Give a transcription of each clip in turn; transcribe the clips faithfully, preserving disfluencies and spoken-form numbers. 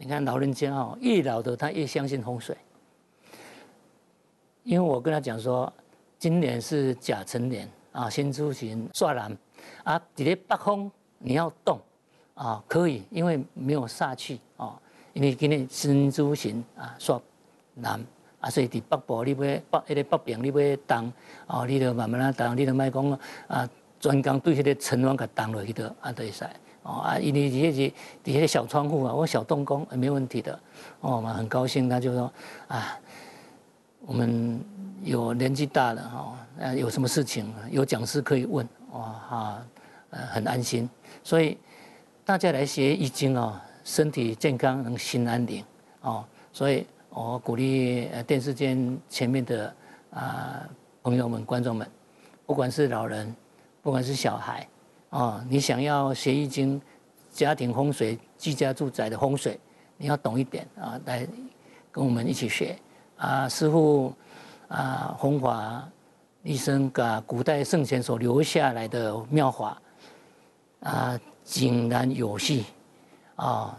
你看老人家哦，越老的他越相信风水，因为我跟他讲说，今年是甲辰年啊，辛猪行煞南啊，底下北风你要动啊，可以，因为没有煞气啊，因为今年辛猪行啊煞南啊，所以伫北部你要北迄个北边你要动哦，你就慢慢啊动，你就莫讲啊，专工对迄个尘网给动落去的啊，就会使。哦啊，因为底下底下小窗户啊，我小动工没问题的。哦，我们很高兴，他就说啊，我们有年纪大了哈，呃，有什么事情有讲师可以问，哇哈，呃，很安心。所以大家来学易经哦，身体健康，能心安宁哦。所以我鼓励呃电视间前面的啊、呃、朋友们、观众们，不管是老人，不管是小孩。哦，你想要学易经、家庭风水、居家住宅的风水，你要懂一点啊，来跟我们一起学啊。师父啊，弘法一生把古代圣贤所留下来的妙法啊，井然有序啊，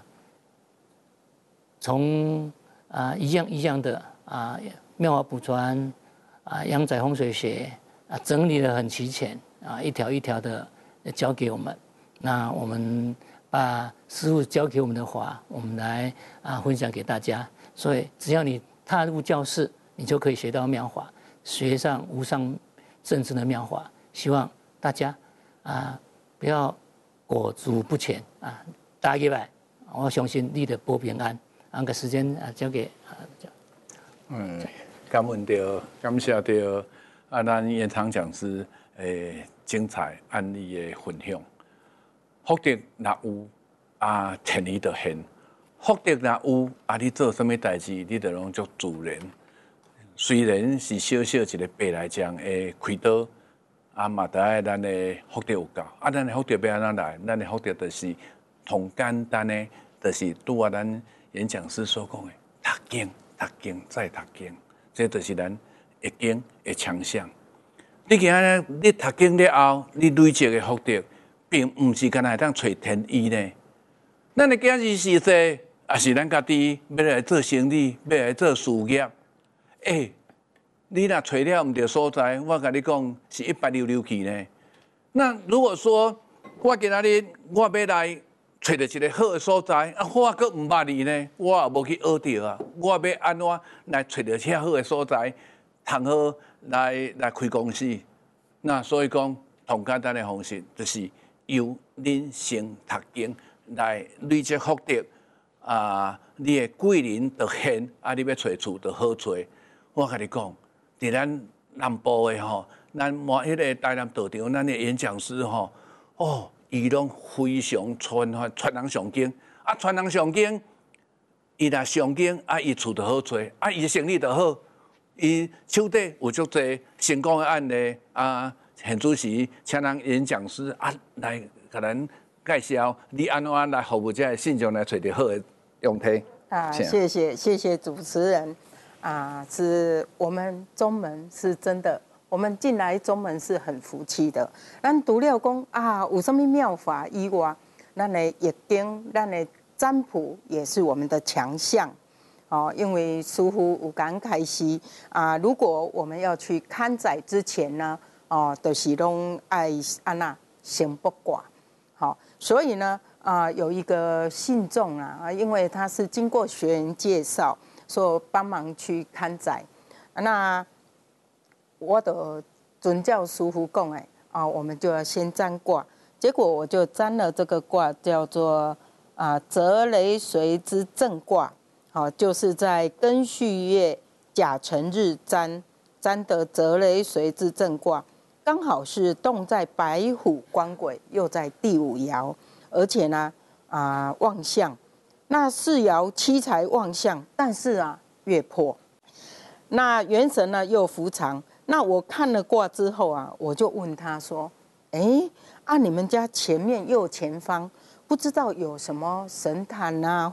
从啊一样一样的啊妙法补传啊，阳宅风水学啊，整理得很齐全啊，一条一条的。交给我们，那我们把师父教给我们的法，我们来啊分享给大家。所以只要你踏入教室，你就可以学到妙法，学上无上甚至的妙法。希望大家啊不要裹足不前啊，打起来，我相信你的保平安。按个时间啊交给啊。 嗯，感恩到，感谢到啊，咱延长讲师诶。精彩案例的分享，福德若有啊，天理就现；福德若有啊，你做什么代志，你就拢足自然。虽然是小小一个白来将的开刀，啊嘛，得爱咱的福德有够。啊，咱的福德要安怎来？咱的福德就是同简单的，就是拄啊，咱演讲师所讲的，读经、读经再读经，这就是咱易经的强项。你今日你读经了后，你累积的福德，并唔是干那当找天意呢。咱的今日时势，也是咱家己要来做生意，要来做事业。诶、欸，你若找了唔对所在，我甲你讲是一百溜溜去呢。那如果说我今仔日我要来找到一个好的所在，啊，我阁唔捌你呢，我也无去学着啊，我要安怎来找到遐好的所在，通好？来来开公司，那所以讲，同简单的方式就是由恁先读经来累积福德啊，你的贵人就现，啊，你要找厝就好找。我甲你讲，伫咱南部的吼，咱满迄个台南道场，咱的演讲师吼，哦，伊拢非常传法传人上经，啊，传人上经，伊若上经，啊，伊厝就好找，啊，伊生意就好。伊手底有足侪成功的案例啊，现主席请咱演讲师啊来甲咱介绍，你安怎来服务这个信众来找到好的用途啊？谢谢谢谢主持人啊，是我们中门是真的，我们进来中门是很福气的。咱除了讲啊，有什么妙法以外，咱的易经、咱的占卜也是我们的强项。哦，因为师父有刚开始啊，如果我们要去看宅之前呢，哦，就是拢爱安那先卜卦，好，所以呢，啊，有一个信众啊，因为他是经过学员介绍，说帮忙去看宅，那我的准教师父讲哎，啊，我们就要先占卦，结果我就占了这个卦，叫做啊泽雷随之正卦。好，就是在庚戌月甲辰日占占得泽雷随之正卦，刚好是动在白虎官鬼，又在第五爻，而且呢啊、呃、旺相，那四爻七财旺相，但是啊月破，那元神呢又伏藏。那我看了卦之后啊，我就问他说：“哎，啊你们家前面右前方不知道有什么神坛啊？”